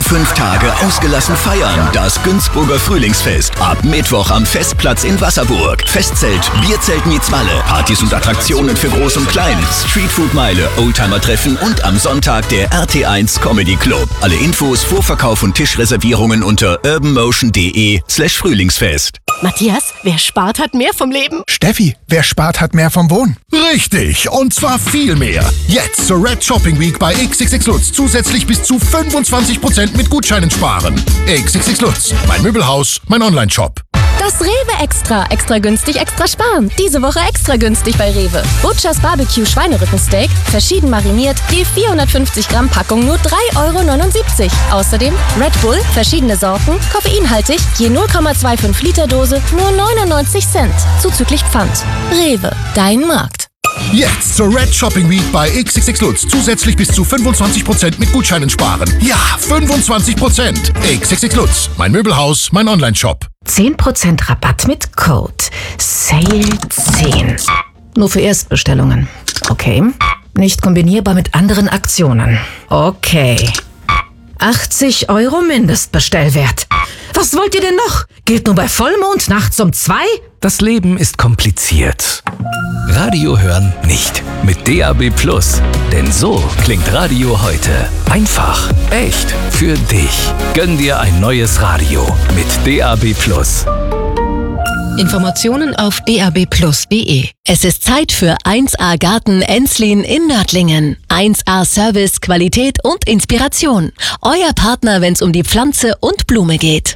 5 Tage ausgelassen feiern. Das Günzburger Frühlingsfest. Ab Mittwoch am Festplatz in Wasserburg. Festzelt, Bierzelt meets Malle. Partys und Attraktionen für Groß und Klein. Streetfood-Meile, Oldtimer-Treffen und am Sonntag der RT1 Comedy Club. Alle Infos, Vorverkauf und Tischreservierungen unter urbanmotion.de/Frühlingsfest. Matthias, wer spart, hat mehr vom Leben. Steffi, wer spart, hat mehr vom Wohnen. Richtig, und zwar viel mehr. Jetzt zur Red Shopping Week bei XXX Lutz zusätzlich bis zu 25% mit Gutscheinen sparen. XXX Lutz, mein Möbelhaus, mein Online-Shop. Das Rewe Extra. Extra günstig, extra sparen. Diese Woche extra günstig bei Rewe. Butchers Barbecue Schweinerückensteak, verschieden mariniert, je 450 Gramm Packung nur 3,79 €. Außerdem Red Bull, verschiedene Sorten, koffeinhaltig, je 0,25 Liter Dose, nur 99 Cent. Zuzüglich Pfand. Rewe, dein Markt. Jetzt zur Red Shopping Week bei XXX Lutz zusätzlich bis zu 25% mit Gutscheinen sparen. Ja, 25%. XXX Lutz, mein Möbelhaus, mein Online-Shop. 10% Rabatt mit Code SALE10. Nur für Erstbestellungen. Okay. Nicht kombinierbar mit anderen Aktionen. Okay. 80 € Mindestbestellwert. Was wollt ihr denn noch? Gilt nur bei Vollmond nachts um 2? Das Leben ist kompliziert. Radio hören nicht. Mit DAB+. Denn so klingt Radio heute. Einfach, echt, für dich. Gönn dir ein neues Radio mit DAB+. Informationen auf dabplus.de. Es ist Zeit für 1A Garten Enslin in Nördlingen. 1A Service, Qualität und Inspiration. Euer Partner, wenn es um die Pflanze und Blume geht.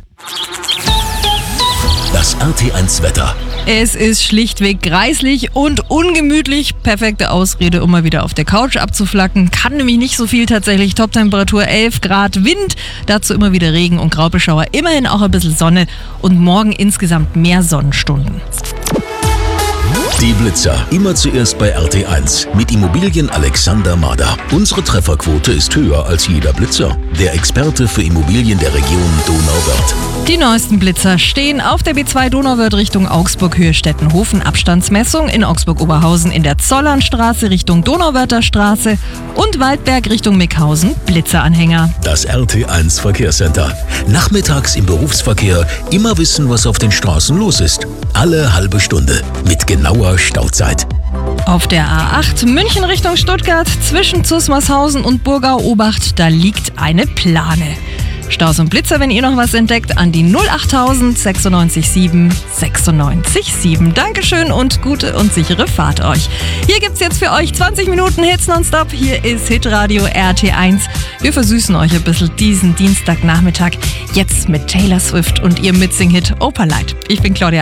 Das RT1 Wetter. Es ist schlichtweg greislich und ungemütlich. Perfekte Ausrede, um mal wieder auf der Couch abzuflacken. Kann nämlich nicht so viel tatsächlich. Toptemperatur 11 Grad, Wind. Dazu immer wieder Regen und Graupelschauer. Immerhin auch ein bisschen Sonne. Und morgen insgesamt mehr Sonnenstunden. Die Blitzer. Immer zuerst bei RT1. Mit Immobilien Alexander Mader. Unsere Trefferquote ist höher als jeder Blitzer. Der Experte für Immobilien der Region Donauwörth. Die neuesten Blitzer stehen auf der B2 Donauwörth Richtung Augsburg, Höhe Stettenhofen, Abstandsmessung in Augsburg-Oberhausen, in der Zollernstraße Richtung Donauwörther Straße und Waldberg Richtung Mickhausen, Blitzeranhänger. Das RT1 Verkehrscenter. Nachmittags im Berufsverkehr immer wissen, was auf den Straßen los ist. Alle halbe Stunde mit genauer Stauzeit. Auf der A8 München Richtung Stuttgart zwischen Zusmarshausen und Burgau-Obacht, da liegt eine Plane. Staus und Blitzer, wenn ihr noch was entdeckt, an die 08000 96 7 96 7. Dankeschön und gute und sichere Fahrt euch. Hier gibt's jetzt für euch 20 Minuten Hits nonstop. Hier ist Hitradio RT1. Wir versüßen euch ein bisschen diesen Dienstagnachmittag jetzt mit Taylor Swift und ihrem Mitsing-Hit Opalite. Ich bin Claudia